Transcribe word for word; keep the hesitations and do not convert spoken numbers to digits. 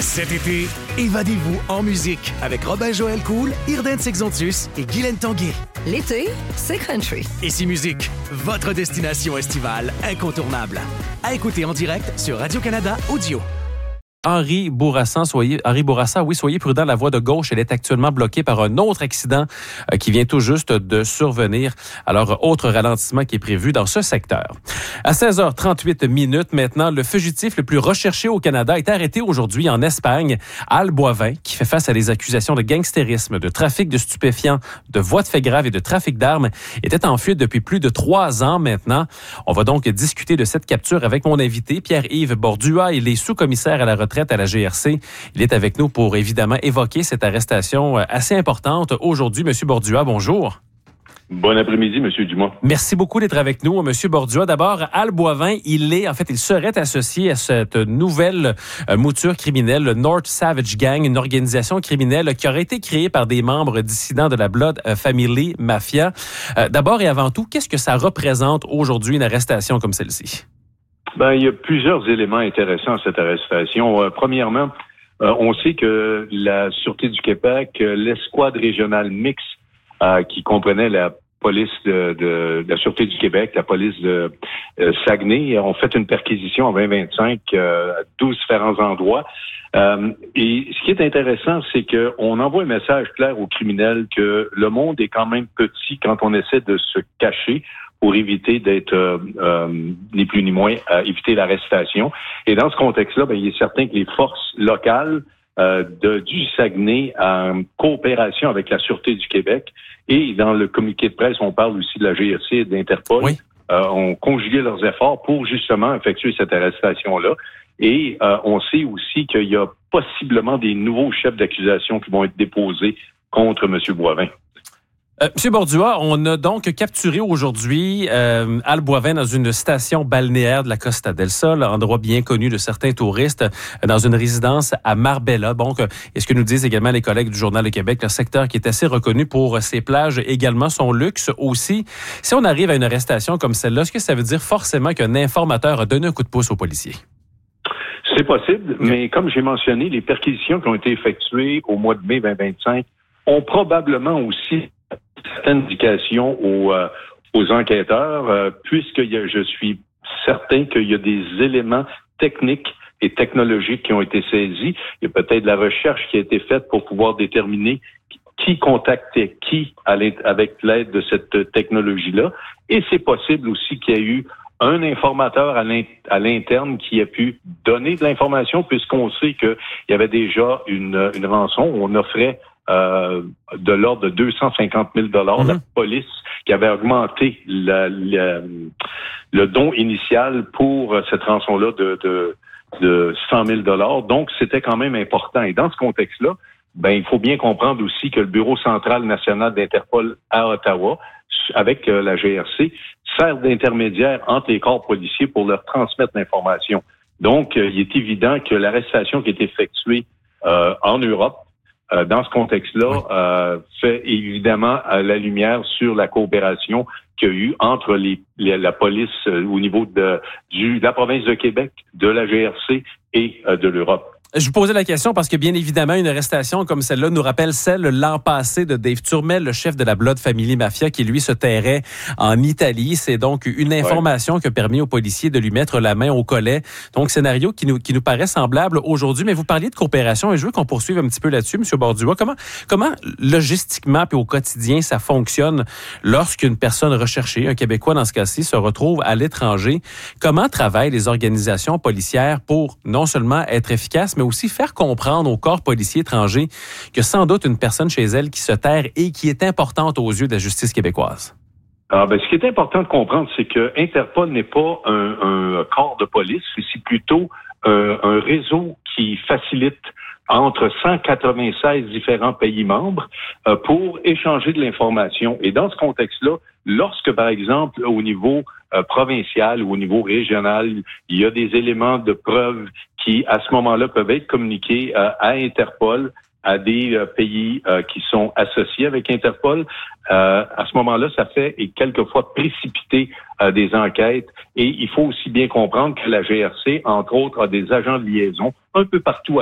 Cet été, évadez-vous en musique avec Robin-Joël Cool, Irden Sexontius et Guylaine Tanguay. L'été, c'est country. Ici Musique, votre destination estivale incontournable. À écouter en direct sur Radio-Canada Audio. Henri Bourassa, soyez, Henri Bourassa, oui, soyez prudent. La voie de gauche, elle est actuellement bloquée par un autre accident euh, qui vient tout juste de survenir. Alors, autre ralentissement qui est prévu dans ce secteur. À seize heures trente-huit minutes maintenant, le fugitif le plus recherché au Canada est arrêté aujourd'hui en Espagne. Al Boivin, qui fait face à des accusations de gangstérisme, de trafic de stupéfiants, de voies de fait grave et de trafic d'armes, était en fuite depuis plus de trois ans maintenant. On va donc discuter de cette capture avec mon invité, Pierre-Yves Bordua. Il est sous-commissaire à la retraite à la G R C. Il est avec nous pour évidemment évoquer cette arrestation assez importante aujourd'hui. Monsieur Bordua, bonjour. Bon après-midi, Monsieur Dumas. Merci beaucoup d'être avec nous, Monsieur Bordua. D'abord, Al Boivin, il est, en fait, il serait associé à cette nouvelle euh, mouture criminelle, le North Savage Gang, une organisation criminelle qui aurait été créée par des membres dissidents de la Blood Family Mafia. Euh, d'abord et avant tout, qu'est-ce que ça représente aujourd'hui, une arrestation comme celle-ci? Ben, il y a plusieurs éléments intéressants à cette arrestation. Euh, premièrement, euh, on sait que la Sûreté du Québec, euh, l'escouade régionale mixte euh, qui comprenait la police de, de, de la Sûreté du Québec, la police de euh, Saguenay, ont fait une perquisition en vingt vingt-cinq euh, à douze différents endroits. Euh, et ce qui est intéressant, c'est qu'on envoie un message clair aux criminels que le monde est quand même petit quand on essaie de se cacher pour éviter d'être, euh, euh, ni plus ni moins, à éviter l'arrestation. Et dans ce contexte-là, ben, il est certain que les forces locales euh, de, du Saguenay, en coopération avec la Sûreté du Québec, et dans le communiqué de presse, on parle aussi de la G R C et de l'Interpol, oui. euh, ont conjugué leurs efforts pour justement effectuer cette arrestation-là. Et euh, on sait aussi qu'il y a possiblement des nouveaux chefs d'accusation qui vont être déposés contre M. Boivin. Euh, Monsieur Bordua, on a donc capturé aujourd'hui euh, Al Boivin dans une station balnéaire de la Costa del Sol, endroit bien connu de certains touristes, euh, dans une résidence à Marbella. Donc, euh, et ce que nous disent également les collègues du Journal de Québec, le secteur qui est assez reconnu pour ses plages, également son luxe aussi. Si on arrive à une arrestation comme celle-là, est-ce que ça veut dire forcément qu'un informateur a donné un coup de pouce aux policiers? C'est possible, mais comme j'ai mentionné, les perquisitions qui ont été effectuées au mois de mai vingt vingt-cinq ont probablement aussi certaines indications aux, euh, aux enquêteurs, euh, puisque y a, je suis certain qu'il y a des éléments techniques et technologiques qui ont été saisis. Il y a peut-être de la recherche qui a été faite pour pouvoir déterminer qui contactait qui avec l'aide de cette technologie-là. Et c'est possible aussi qu'il y a eu un informateur à l'interne qui a pu donner de l'information, puisqu'on sait qu'il y avait déjà une, une rançon. On offrait Euh, de l'ordre de deux cent cinquante mille dollars, mm-hmm. La police qui avait augmenté la, la, le don initial pour cette rançon-là de, de, de cent mille dollars. Donc, c'était quand même important. Et dans ce contexte-là, ben, il faut bien comprendre aussi que le Bureau central national d'Interpol à Ottawa, avec euh, la G R C, sert d'intermédiaire entre les corps policiers pour leur transmettre l'information. Donc, euh, il est évident que l'arrestation qui est effectuée euh, en Europe, Euh, dans ce contexte-là, oui. euh, fait évidemment euh, la lumière sur la coopération qu'il y a eu entre les, les, la police euh, au niveau de, du, de la province de Québec, de la G R C et euh, de l'Europe. Je vous posais la question parce que, bien évidemment, une arrestation comme celle-là nous rappelle celle l'an passé de Dave Turmel, le chef de la Blood Family Mafia, qui, lui, se terrait en Italie. C'est donc une information ouais. qui a permis aux policiers de lui mettre la main au collet. Donc, scénario qui nous, qui nous paraît semblable aujourd'hui. Mais vous parliez de coopération et je veux qu'on poursuive un petit peu là-dessus, M. Bordua. Comment, comment, logistiquement puis au quotidien, ça fonctionne lorsqu'une personne recherchée, un Québécois dans ce cas-ci, se retrouve à l'étranger? Comment travaillent les organisations policières pour non seulement être efficaces, mais aussi faire comprendre aux corps policiers étrangers que sans doute une personne chez elle qui se terre et qui est importante aux yeux de la justice québécoise? Alors, ben, ce qui est important de comprendre, c'est que Interpol n'est pas un, un corps de police, c'est plutôt euh, un réseau qui facilite entre cent quatre-vingt-seize différents pays membres euh, pour échanger de l'information. Et dans ce contexte-là, lorsque, par exemple, au niveau euh, provincial ou au niveau régional, il y a des éléments de preuve qui, à ce moment-là, peuvent être communiqués euh, à Interpol, à des euh, pays euh, qui sont associés avec Interpol, euh, à ce moment-là, ça fait et quelquefois précipiter euh, des enquêtes. Et il faut aussi bien comprendre que la G R C, entre autres, a des agents de liaison un peu partout